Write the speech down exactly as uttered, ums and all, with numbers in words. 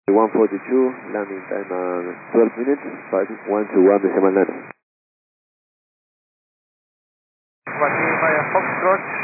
one forty-two, landing time uh, twelve minutes, five one two one decimal nine. Wati Maya Foxtrot.